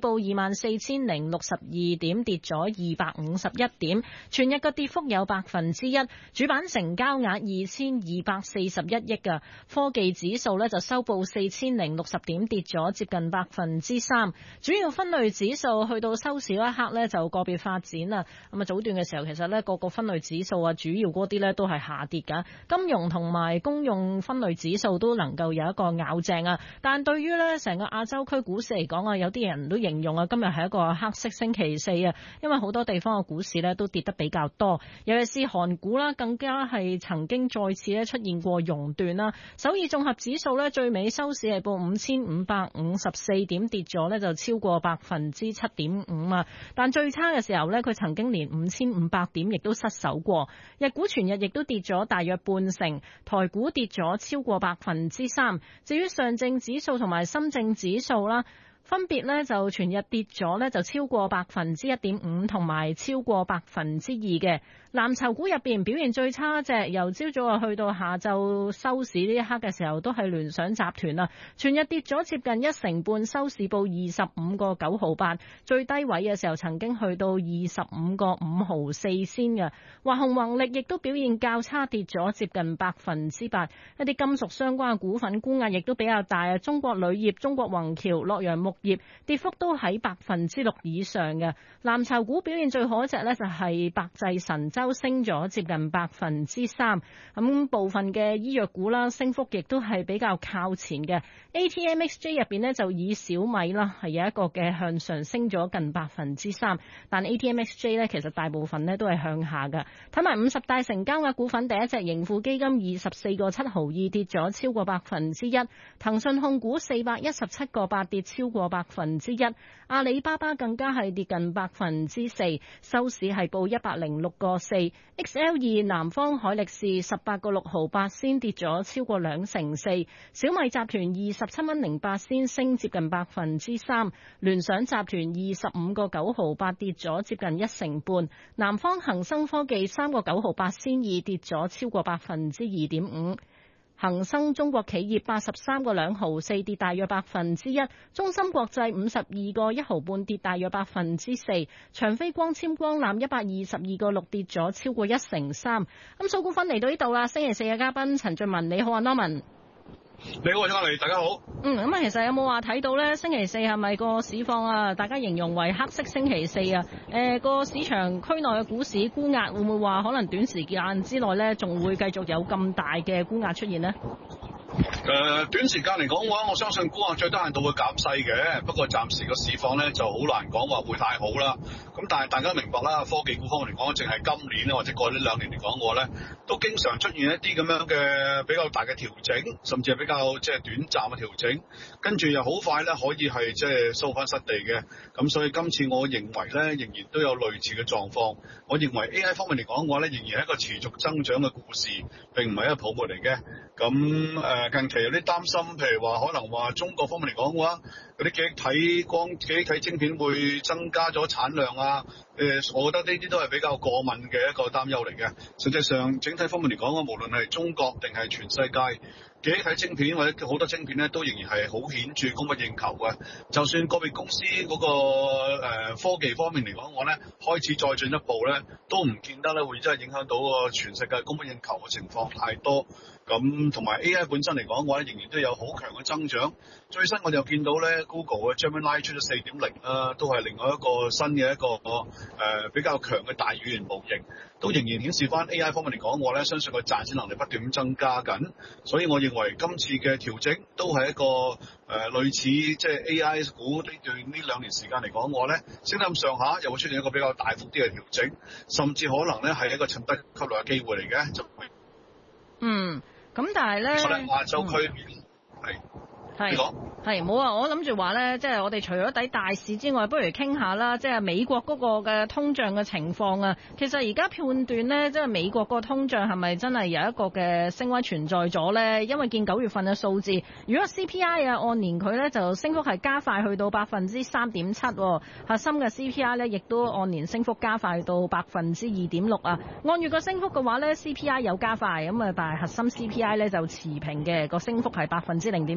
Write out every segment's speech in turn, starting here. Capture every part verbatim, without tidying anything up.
報二萬四千零六十二點，跌咗二百五十一點。全日嘅跌幅有百分之一。主板成交額二千二百四十一億嘅。科技指數呢就收報四千零六十點，跌咗接近百分之三。主要分類指數去到收市嗰一刻呢就個別發展啦。咁啊早段嘅時候其實呢個個分類指數啊主要嗰啲呢都係下跌㗎。金融同埋公用分類指數都能夠有一個咬正啊。但對於呢成個亞洲區股市嚟講啊，有啲人都形容啊今日係一個黑色星期四啊，因為好多地方嘅股市呢都跌得比較多，尤其是韓股啦，更加係曾經再次咧出現過熔斷啦。首爾綜合指數呢最尾收市係報五千五百五十四點，跌咗呢就超過百分之七點五啊。但最差嘅時候呢，佢曾經連五千五百點亦都失守過。日股全日亦都跌咗大約半成，台股跌咗超過百分之三。至於上證指數同埋深證指數啦，分別呢就全日跌咗呢就超過百分之一點五同埋超過百分之二嘅。藍籌股入邊表現最差隻，由朝早啊去到下晝收市呢一刻嘅時候，都係聯想集團啊，全日跌咗接近一成半，收市報二十五個九毫八，最低位嘅時候曾經去到二十五個五毫四仙嘅。華虹宏力亦都表現較差，跌咗接近百分之八。一啲金屬相關嘅股份沽壓亦都比較大啊，中國鋁業、中國宏橋、洛陽木業跌幅都喺百分之六以上嘅。藍籌股表現最好一隻呢，就係百濟神州，升咗接近百分之三。咁部分嘅醫藥股啦，升幅亦都係比較靠前嘅。A T M X J 入邊呢，就以小米啦係有一個嘅向上升咗近百分之三，但 A T M X J 呢，其實大部分呢都係向下嘅。睇埋五十大成交額股份，第一隻盈富基金二十四個七毫二，跌咗超過百分之一。騰訊控股四百一十七個八，跌超過百分之一。阿里巴巴更加係跌近百分之四，收市係報一百零六個四。X L 二南方海力士十八個六毫八先跌咗超過兩成四。小米集團二十七蚊零八先升接近百分之三。聯想集團二十五個九毫八跌咗接近一成半。南方恒生科技三個九毫八先二跌咗超過百分之二點五。恒生中國企業八十三個兩毫四跌大約百分之一，中芯國際五十二個一毫半跌大約百分之四，長飛光纖光纜一百二十二個六跌咗超過一成三。咁數股份嚟到呢度啦，星期四嘅嘉賓陳俊文，你好啊 Norman。 你好，張麗，大家好。 嗯，咁啊，其實有冇話睇到咧？星期四係咪個市況啊？大家形容為黑色星期四啊？誒、呃，個市場區內嘅股市沽壓會唔會話可能短時間之內咧，仲會繼續有咁大嘅沽壓出現呢？ 誒、呃，短時間嚟講嘅話，我相信沽壓最低限度會減細嘅。不過暫時個市況咧就好難講話會太好啦。咁但係大家明白啦，科技股方面嚟講，淨係今年咧或者過去呢兩年嚟講嘅話咧，都經常出現一啲咁樣嘅比較大嘅調整，甚至係比較即係短暫嘅調整，跟住又好快咧可以係即係收翻失地嘅。咁所以今次我認為咧，仍然都有類似嘅狀況。我認為 A I 方面嚟講嘅話咧，仍然係一個持續增長嘅故事，並唔係一個泡沫嚟嘅。咁誒、呃、近期有啲擔心，譬如話可能話中國方面嚟講嘅話，嗰啲記憶體光記憶體晶片會增加咗產量啊。誒，我覺得呢啲都係比較過敏嘅一個擔憂嚟嘅。實際上整體方面嚟講，無論係中國定係全世界，記憶體晶片或者好多晶片咧，都仍然係好顯著供不應求嘅。就算個別公司嗰個誒科技方面嚟講，我咧開始再進一步咧，都唔見得咧會真係影響到個全世界供不應求嘅情況太多。咁同埋 A I 本身嚟講嘅話，仍然都有好強嘅增長。最新我哋又見到咧 Google 嘅 Gemini 出咗四點零啦，都係另外一個新嘅一個誒、呃、比較強嘅大語言模型，都仍然顯示翻 A I 方面嚟講，我咧相信佢賺錢能力不斷咁增加緊。所以我認為今次嘅調整都係一個誒、呃、類似即係 A I 股呢段呢兩年時間嚟講，我咧升得咁上下，又會出現一個比較大幅啲嘅調整，甚至可能咧係一個趁低吸納嘅機會嚟嘅。就嗯。咁但係咧， 亞洲區係係講係冇啊！我諗住話咧，即係我哋除咗睇大市之外，不如傾下啦，即係美國嗰個嘅通脹嘅情況啊。其實而家判斷咧，即係美國個通脹係咪真係有一個嘅升溫存在咗咧？因為見九月份嘅數字，如果 C P I 啊按年佢咧就升幅係加快去到百分之三點七，核心嘅 C P I 咧亦都按年升幅加快到百分之二點六啊。按月個升幅嘅話咧 ，C P I 有加快咁啊，但係核心 C P I 咧就持平嘅，個升幅係百分之零點三。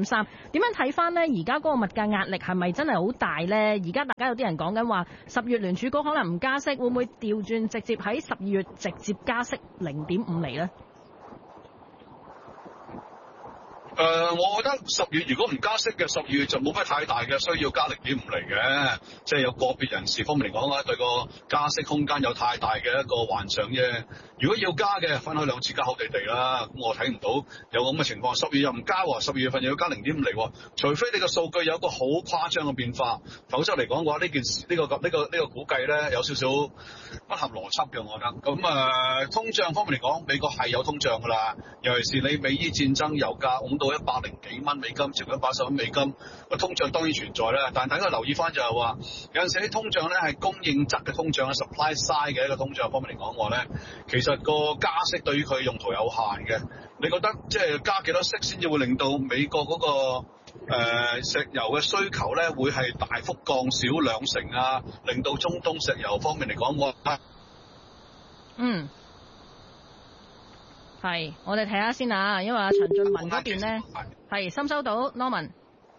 點樣睇翻呢？而家嗰個物價壓力係咪真係好大呢？而家大家有啲人講緊話，十月聯儲局可能唔加息，會唔會調轉直接喺十二月直接加息零點五厘呢？ 誒、呃，我覺得十月如果唔加息嘅，十二月就冇乜太大嘅需要加零點五厘嘅，即係有個別人士方面嚟講咧，對個加息空間有太大嘅一個幻想啫。如果要加嘅，分開兩次加好地地啦。咁我睇唔到有咁嘅情況。十月又唔加喎，十二月份又要加零點五厘喎。除非你個數據有一個好誇張嘅變化，否則嚟講嘅話，呢件事呢、呢個呢、呢個呢、呢個估計咧有少少不合邏輯嘅，我覺得。咁啊、呃，通脹方面嚟講，美國係有通脹㗎啦，尤其是你美伊戰爭，油價拱到一百零幾蚊美金，接近八十蚊美金，個通脹當然存在啦。但係大家留意翻就係話，有陣時啲通脹咧係供應側嘅通脹 supply side 嘅一個通脹方面嚟講嘅話咧，其實個加息對於佢用途有限嘅。你覺得即係加幾多息先至會令到美國嗰、那個誒、呃、石油嘅需求咧會係大幅降少兩成啊，令到中東石油方面嚟講我嗯。係，我哋睇下先啊，因為阿陳俊文嗰邊咧係收唔收到 Norman？Norman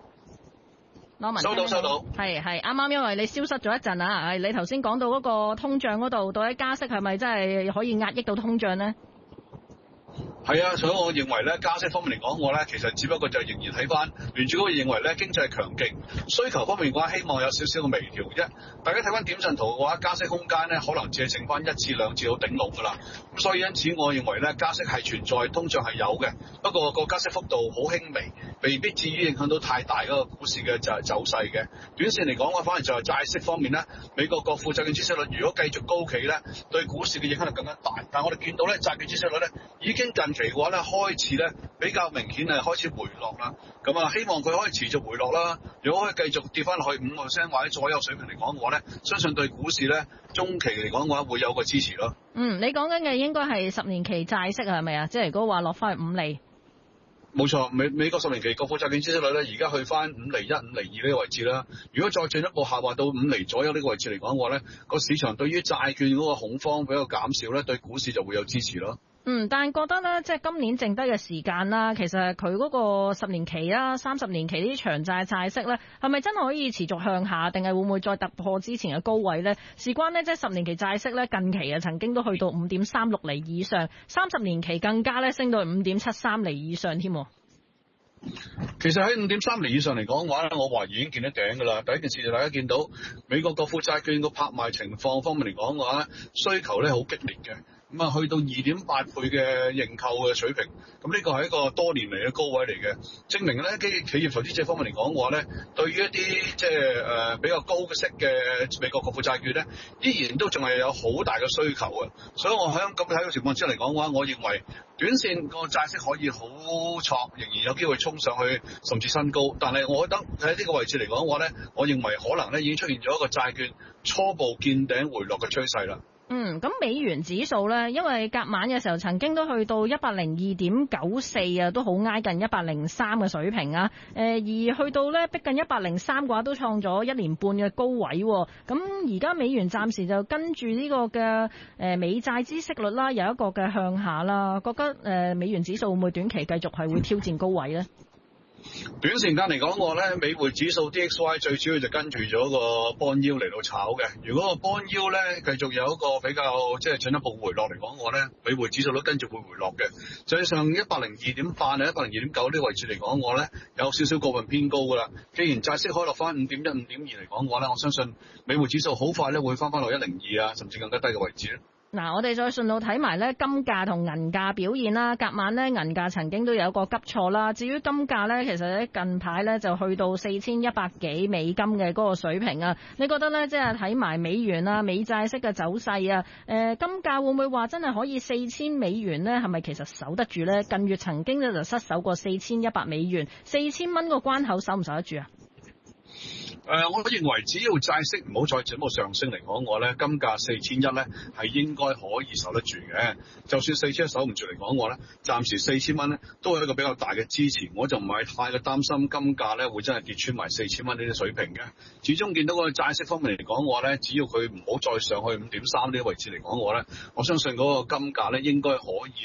Norman, 收到收到， 係係啱啱，因為你消失咗一陣啊，係你頭先講到嗰個通脹嗰度，到底加息係咪真係可以壓抑到通脹咧？ 係啊，所以我認為咧加息方面嚟講，我咧其實只不過就仍然睇翻聯儲局認為咧經濟係強勁，需求方面嘅話希望有少少嘅微調啫。大家睇翻點陣圖嘅話，加息空間咧可能只係剩翻一至兩次到頂籠㗎啦。咁所以因此，我認為咧加息係存在，通脹係有嘅，不過個加息幅度好輕微，未必至於影響到太大嗰個股市嘅就係走勢嘅。短線嚟講，我反而就係債息方面咧，美國國庫債券孳息率如果繼續高企咧，對股市嘅影響力更加大。但係我哋見到咧債券孳息率咧已經近期嘅話咧開始咧比較明顯係開始回落啦，咁啊希望佢可以持續回落啦。如果可以繼續跌翻落去五個 percent 或者左右水平嚟講嘅話咧，相信對股市咧中期嚟講嘅話會有個支持咯。 嗯，你講緊嘅應該係十年期債息係咪啊？即係如果話落翻去五厘。 冇錯，美美國十年期國庫債券孳息率咧，而家去翻五厘一、五厘二呢個位置啦。如果再進一步下滑到五厘左右呢個位置嚟講嘅話咧，個市場對於債券嗰個恐慌比較減少咧，對股市就會有支持咯。 嗯，但係覺得咧，即係今年剩低嘅時間啦，其實佢嗰個十年期啦、三十年期呢啲長債債息咧，係咪真係可以持續向下，定係會唔會再突破之前嘅高位咧？事關呢，即係十年期債息咧，近期啊曾經都去到五點三六厘以上，三十年期更加咧升到五點七三厘以上添。 其實喺五點三厘以上嚟講嘅話咧，我懷疑已經見得頂㗎啦。第一件事就大家見到美國國庫債券個拍賣情況方面嚟講嘅話咧，需求咧好激烈嘅。咁啊，去到二點八倍嘅認購嘅水平，咁呢個係一個多年嚟嘅高位嚟嘅，證明咧企企業投資者方面嚟講嘅話咧，對於一啲即係誒比較高嘅息嘅美國國庫債券咧，依然都仲係有好大嘅需求嘅。所以我喺咁睇嘅情況之下嚟講嘅話，我認為短線個債息可以好挫，仍然有機會衝上去甚至新高。但係我覺得喺呢個位置嚟講嘅話咧，我認為可能咧已經出現咗一個債券初步見頂回落嘅趨勢啦。 嗯，咁美元指數咧，因為隔晚嘅時候曾經都去到一百零二點九四啊，都好挨近一百零三嘅水平啊。誒、呃，而去到咧逼近一百零三嘅話，都創咗一年半嘅高位。咁而家美元暫時就跟住呢個嘅誒美債孳息率啦，有一個嘅向下啦。覺得誒美元指數會唔會短期繼續係會挑戰高位咧？ 短時間嚟講，我咧美匯指數 D X Y 最主要就跟住咗個 bond yield 嚟到炒嘅。如果個 bond yield 咧繼續有一個比較即係進一步回落嚟講，我咧美匯指數都跟住會回落嘅。實際上一百零二點八啊，一百零二點九呢個位置嚟講，我咧有少少過分偏高噶啦。既然債息可以落翻五點一、五點二嚟講嘅話咧，我相信美匯指數好快咧會翻翻落一零二啊，甚至更加低嘅位置咧。 嗱，我哋再順路睇埋咧金價同銀價表現啦。隔晚咧銀價曾經都有一個急挫啦。至於金價咧，其實咧近排咧就去到四千一百幾美金嘅嗰個水平啊。你覺得咧，即係睇埋美元啊、美債息嘅走勢啊，誒金價會唔會話真係可以四千美元咧？係咪其實守得住咧？近月曾經咧就失守過四千一百美元，四千蚊個關口守唔守得住啊？ 誒、呃，我認為只要債息唔好再進一步上升嚟講，我咧金價四千一咧係應該可以守得住嘅。就算四千一守唔住嚟講，我咧暫時四千蚊咧都係一個比較大嘅支持，我就唔係太嘅擔心金價咧會真係跌穿埋四千蚊呢啲水平嘅。始終見到個債息方面嚟講，我咧只要佢唔好再上去五點三呢個位置嚟講，我咧我相信嗰個金價咧應該可以咧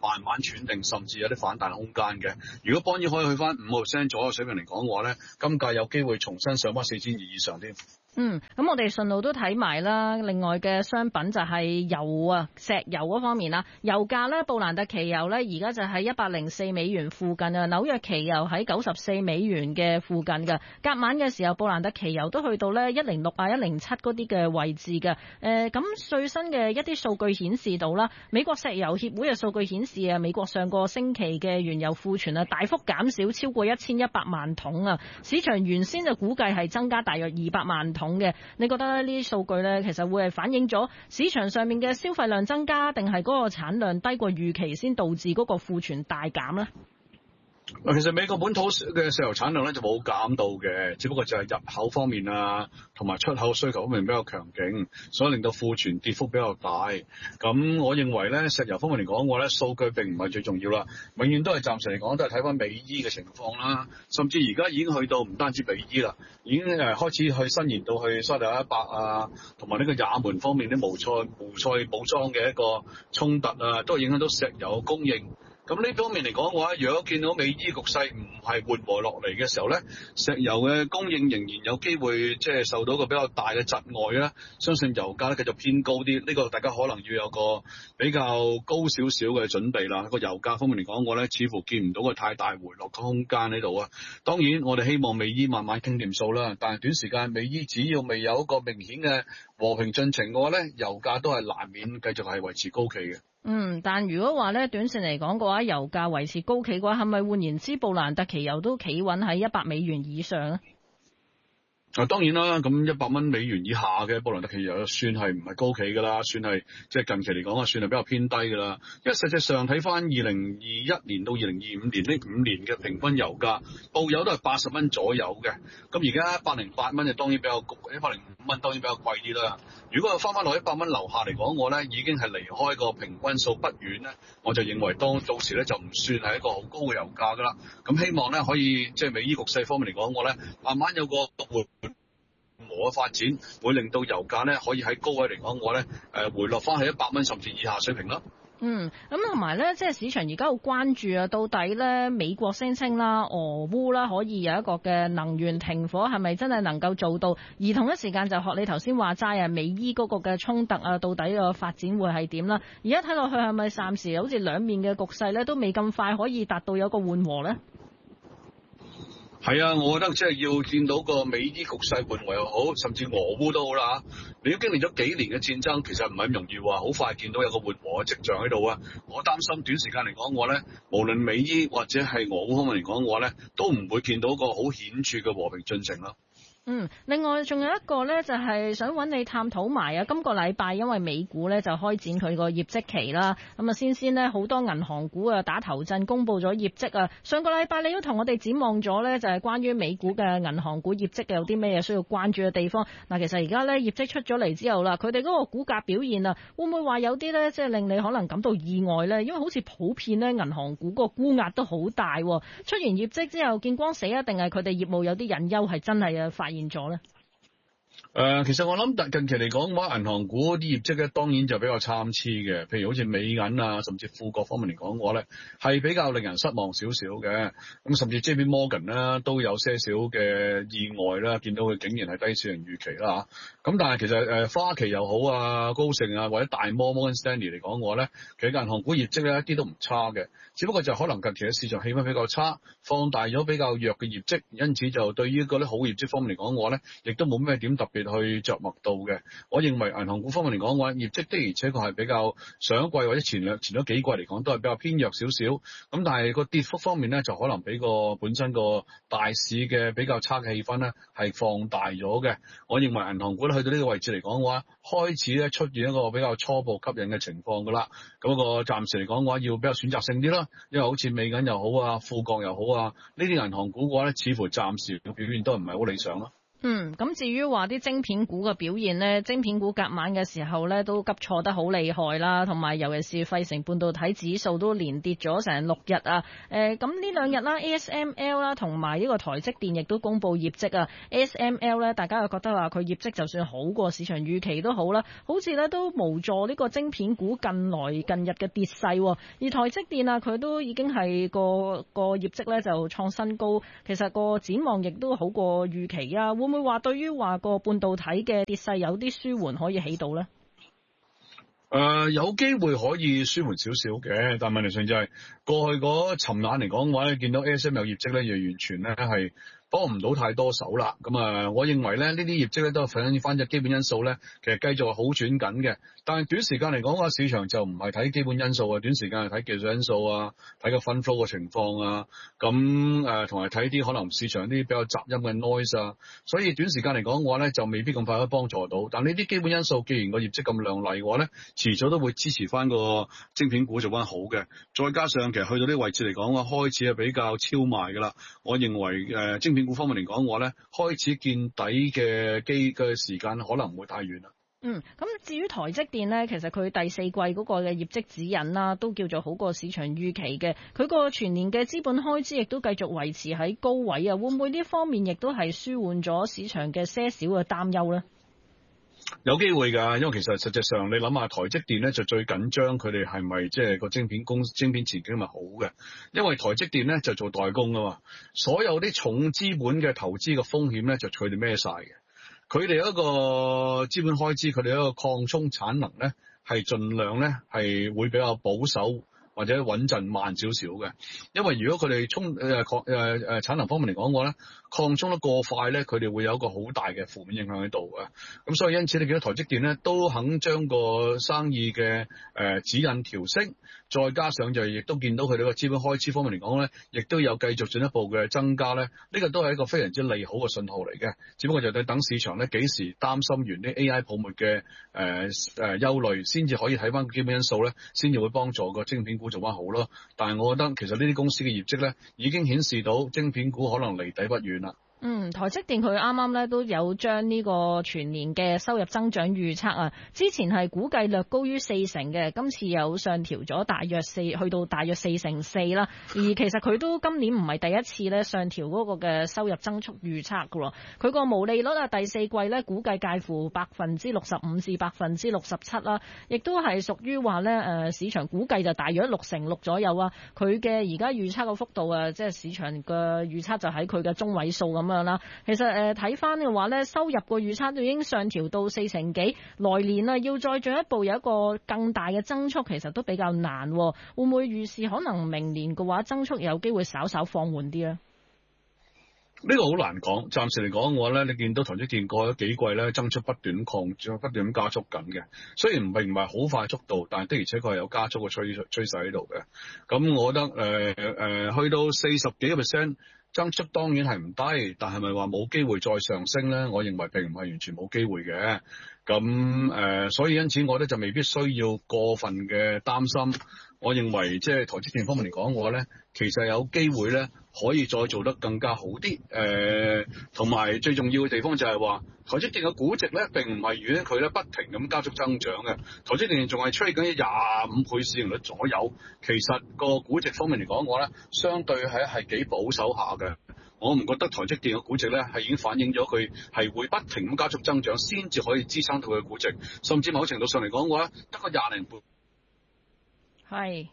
慢慢喘定，甚至有啲反彈空間嘅。如果邦爾可以去翻五個 percent 左右水平嚟講嘅話咧，金價有機會重新上翻四千二以上添。 嗯，咁我哋順路都睇埋啦，另外嘅商品就係油啊，石油嗰方面啦，油價咧，布蘭特期油咧而家就喺一百零四美元附近啊，紐約期油喺九十四美元嘅附近嘅，隔晚嘅時候布蘭特期油都去到咧一零六啊一零七嗰啲嘅位置嘅。誒、呃，咁最新嘅一啲數據顯示到啦，美國石油協會嘅數據顯示啊，美國上個星期嘅原油庫存啊大幅減少超過一千一百萬桶啊，市場原先就估計係增加大約二百萬桶。嘅，你覺得呢啲數據呢，其實會係反映咗市場上面嘅消費量增加，定係嗰個產量低過預期先導致嗰個庫存大減呢？ 嗱，其實美國本土嘅石油產量咧就冇減到嘅，只不過就係入口方面啊，同埋出口需求方面比較強勁，所以令到庫存跌幅比較大。咁我認為咧，石油方面嚟講，我咧數據並唔係最重要啦，永遠都係暫時嚟講都係睇翻美伊嘅情況啦。甚至而家已經去到唔單止美伊啦，已經誒開始去伸延到去沙特阿拉伯啊，同埋呢個也門方面啲無塞無塞武裝嘅一個衝突啊，都係影響到石油嘅供應。咁呢方面嚟講嘅話，如果見到美伊局勢唔係緩和落嚟嘅時候咧，石油嘅供應仍然有機會即係受到一個比較大嘅窒礙啦。相信油價咧繼續偏高啲，呢、這個大家可能要有個比較高少少嘅準備啦。個油價方面嚟講，我咧似乎見唔到個太大回落嘅空間喺度啊。當然，我哋希望美伊慢慢傾掂數啦，但係短時間美伊只要未有一個明顯嘅和平進程嘅話咧，油價都係難免繼續係維持高企嘅。 嗯，但如果話咧短線嚟講嘅話，油價維持高企嘅話，係咪換言之，布蘭特期油都企穩喺一百美元以上咧？ 啊，當然啦，咁一百蚊美元以下嘅布蘭特期油算係唔係高企㗎啦，算係即係近期嚟講啊，算係比較偏低㗎啦。因為實際上睇翻二零二一年到二零二五年呢五年嘅平均油價，布油都係八十蚊左右嘅。咁而家一百零八蚊就當然比較高，一百零五蚊當然比較貴啲啦。如果翻翻落一百蚊樓下嚟講，我咧已經係離開個平均數不遠咧，我就認為當到時咧就唔算係一個好高嘅油價㗎啦。咁希望咧可以即係美伊局勢方面嚟講，我咧慢慢有個活和嘅發展，會令到油價咧可以喺高位嚟講，我咧誒回落翻去一百蚊甚至以下水平啦。 嗯，咁同埋咧，即係市場而家好關注啊，到底咧美國聲稱啦、俄烏啦可以有一個嘅能源停火，係咪真係能夠做到？而同一時間就學你頭先話齋啊，美伊嗰個嘅衝突啊，到底個發展會係點啦？而家睇落去係咪暫時好似兩面嘅局勢咧，都未咁快可以達到有個緩和咧？ 係啊，我覺得即係要見到個美伊局勢緩和又好，甚至俄烏都好啦。你都經歷咗幾年嘅戰爭，其實唔係咁容易話好快見到有個緩和嘅跡象喺度啊。我擔心短時間嚟講，我咧無論美伊或者係俄烏方面嚟講，我咧都唔會見到個好顯著嘅和平進程啦。 嗯，另外仲有一個咧，就係想揾你探討埋啊。今個禮拜因為美股咧就開展佢個業績期啦，咁啊先先呢，好多銀行股啊打頭陣，公布咗業績啊。上個禮拜你都同我哋展望咗咧，就係關於美股嘅銀行股業績有啲咩嘢需要關注嘅地方。嗱，其實而家咧業績出咗嚟之後啦，佢哋嗰個股價表現啊，會唔會話有啲咧即係令你可能感到意外咧？因為好似普遍咧銀行股個沽壓都好大，出完業績之後見光死啊，定係佢哋業務有啲隱憂係真係啊發現咗咧？ 誒、呃，其實我諗近期嚟講，話銀行股啲業績咧，當然就比較參差嘅。譬如好似美銀啊，甚至富國方面嚟講，我咧係比較令人失望少少嘅。咁甚至 J P Morgan 啦，都有些少嘅意外啦，見到佢竟然係低市盈預期啦嚇。咁但係其實誒、呃、花旗又好啊，高盛啊，或者大摩 Morgan Stanley 嚟講，我咧其實銀行股業績咧一啲都唔差嘅，只不過就可能近期嘅市場氣氛比較差，放大咗比較弱嘅業績，因此就對於嗰啲好業績方面嚟講，我咧亦都冇咩點特別去着墨到嘅。我認為銀行股方面嚟講嘅話，業績的而且確係比較上一季或者前兩前咗幾季嚟講都係比較偏弱少少。咁但係個跌幅方面咧，就可能比個本身個大市嘅比較差嘅氣氛咧係放大咗嘅。我認為銀行股咧去到呢個位置嚟講嘅話，開始咧出現一個比較初步吸引嘅情況噶啦。咁個暫時嚟講嘅話，要比較選擇性啲啦，因為好似美銀又好啊，富國又好啊，呢啲銀行股嘅話咧，似乎暫時嘅表現都唔係好理想咯。 嗯，咁至於話啲晶片股嘅表現呢，晶片股隔晚嘅時候呢都急挫得好厲害啦，同埋尤其是費城半導體指數都連跌咗成六日啊。誒咁呢兩日啦 ，A S M L 啦同埋呢個台積電亦都公布業績啊。A S M L 呢，大家又覺得話佢業績就算好過市場預期都好啦，好似呢都無助呢個晶片股近來近日嘅跌勢。而台積電啊，佢都已經係個個業績呢就創新高，其實個展望亦都好過預期啊。會會話對於話個半導體嘅跌勢有啲舒緩可以起到咧？ 誒、呃，有機會可以舒緩少少嘅，但問題上就係、是、過去嗰尋晚嚟講嘅話咧，見到 A S M L 業績咧，又完全咧係幫唔到太多手啦。咁啊，我認為咧呢啲業績咧都係反映翻隻基本因素咧，其實繼續係好轉緊嘅。但係短時間嚟講，個市場就唔係睇基本因素啊，短時間係睇技術因素啊，睇個 fund flow 嘅情況啊，咁誒同埋睇啲可能市場啲比較雜音嘅 noise 啊，所以短時間嚟講嘅話咧，就未必咁快可以幫助到。但呢啲基本因素，既然個業績咁亮麗嘅話咧，遲早都會支持翻個晶片股做翻好嘅。再加上其實去到呢個位置嚟講嘅話，開始係比較超賣㗎啦。我認為誒、呃、晶片股方面嚟講嘅話咧，開始見底嘅機嘅時間可能唔會太遠啦。 嗯，咁至於台積電呢，其實佢第四季嗰個嘅業績指引啦，都叫做好過市場預期嘅。佢個全年嘅資本開支亦都繼續維持喺高位啊，會唔會呢方面亦都係舒緩咗市場嘅些少嘅擔憂呢？ 有機會㗎，因為其實實際上你諗下台積電咧就最緊張佢哋係咪即係個晶片公晶片前景咪好嘅？因為台積電咧就做代工啊嘛，所有啲重資本嘅投資嘅風險咧就佢哋孭晒嘅。佢哋一個資本開支，佢哋一個擴充產能咧係盡量咧係會比較保守或者穩陣慢少少嘅。因為如果佢哋充誒擴誒誒產能方面嚟講嘅話咧，擴充得過快咧，佢哋會有一個好大嘅負面影響喺度嘅。咁所以因此你見到台積電咧都肯將個生意嘅誒、呃、指引調升，再加上就亦都見到佢哋個資本開支方面嚟講咧，亦都有繼續進一步嘅增加咧。呢、這個都係一個非常之利好嘅信號嚟嘅。只不過就等等市場咧幾時擔心完啲 A I 泡沫嘅誒誒憂慮，先至可以睇翻基本因素咧，先至會幫助個晶片股做翻好咯。但係我覺得其實呢啲公司嘅業績咧已經顯示到晶片股可能離底不遠啦。 嗯，台積電佢啱啱咧都有將呢個全年嘅收入增長預測啊，之前係估計略高於四成嘅，今次有上調咗大約四去到大約四成四啦。而其實佢都今年唔係第一次咧上調嗰個嘅收入增速預測噶喎，佢個毛利率啊第四季咧估計介乎百分之六十五至百分之六十七啦，亦都係屬於話咧誒市場估計就大約六成六左右啊。佢嘅而家預測個幅度啊，即係市場嘅預測就喺佢嘅中位數咁啦，其實誒睇翻嘅話咧，收入個預測都已經上調到四成幾，來年啊要再進一步有一個更大嘅增速，其實都比較難。會唔會預示可能明年嘅話增速有機會稍稍放緩啲咧？ 呢個好難講，暫時嚟講嘅話咧，你見到台積電過咗幾季咧，增速不斷擴張，不斷咁加速緊嘅。雖然並唔係好快速度，但係的而且確係有加速嘅趨趨勢喺度嘅。咁我覺得誒誒、呃呃、去到四十幾個 percent。增速當然係唔低，但係咪話冇機會再上升咧？我認為並唔係完全冇機會嘅。咁誒、呃，所以因此我咧就未必需要過分嘅擔心。我認為即係台積電方面嚟講嘅話咧，其實有機會咧可以再做得更加好啲。誒、呃，同埋最重要嘅地方就係話，台積電嘅估值咧並唔係遠佢咧不停咁加速增長嘅。台積電仲係吹緊廿五倍市盈率左右，其實個估值方面嚟講嘅話咧，相對係係幾保守下嘅。我唔覺得台積電嘅估值咧係已經反映咗佢係會不停咁加速增長，先至可以支撐到佢嘅估值。甚至某程度上嚟講嘅話，得個廿零倍。 係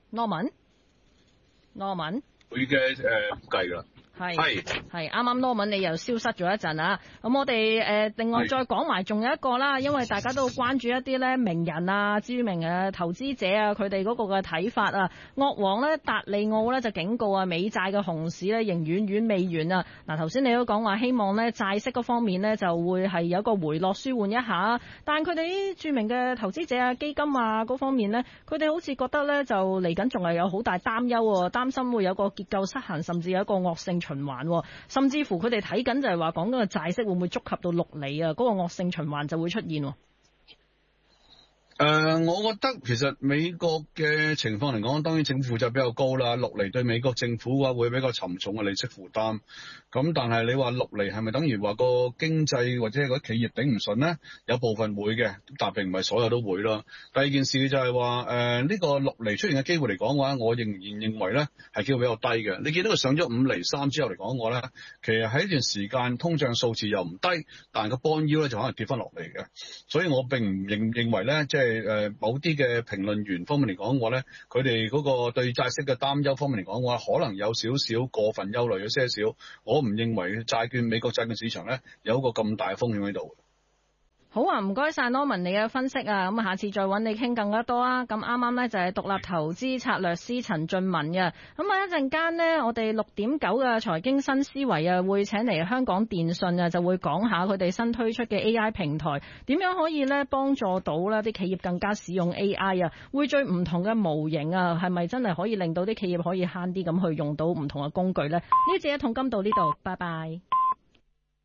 Norman，Norman 佢嘅誒估計㗎啦。 係係啱啱 Norman 你又消失咗一陣啊！咁我哋誒、呃、另外再講埋仲有一個啦，因為大家都關注一啲咧名人啊、知名嘅投資者啊，佢哋嗰個嘅睇法啊。惡王咧達利奧咧就警告啊，美債嘅熊市咧仍遠遠未完啊！嗱，頭先你都講話希望咧債息嗰方面咧就會係有一個回落舒緩一下，但係佢哋啲著名嘅投資者啊、基金啊嗰方面咧，佢哋好似覺得咧就嚟緊仲係有好大擔憂喎，擔心會有個結構失衡，甚至有一個惡性循環，甚至乎佢哋睇緊就係話講緊個債息會唔會觸及到六厘啊？嗰個惡性循環就會出現。誒、 誒、呃，我覺得其實美國嘅情況嚟講，當然政府負債比較高啦，六厘對美國政府嘅話會比較沉重嘅利息負擔。咁但係你話六厘係咪等於話個經濟或者係個企業頂唔順咧？有部分會嘅，但並唔係所有都會咯。第二件事就係話誒呢個六厘出現嘅機會嚟講嘅話，我仍然認為咧係機會比較低嘅。你見到佢上咗五厘三之後嚟講，我咧其實喺一段時間通脹數字又唔低，但係個 bond yield 咧就可能跌翻落嚟嘅。所以我並唔認認為咧即係。誒、呃，某啲嘅評論員方面嚟講，我咧佢哋嗰個對債息嘅擔憂方面嚟講，我可能有少少過分憂慮咗些少。我唔認為債券美國債券市場咧有一個咁大嘅風險喺度。 好啊，唔該晒 Norman 你嘅分析啊，咁啊下次再揾你傾更加多啊。咁啱啱呢就係獨立投資策略師陳俊文嘅。咁啊一陣間呢，我哋六點九嘅財經新思維啊，會請嚟香港電訊啊，就會講下佢哋新推出嘅 A I 平台點樣可以呢幫助到呢啲企業更加使用 A I 啊，匯聚唔同嘅模型啊，係咪真係可以令到啲企業可以慳啲咁去用到唔同嘅工具呢？呢節一桶金到呢度，拜拜。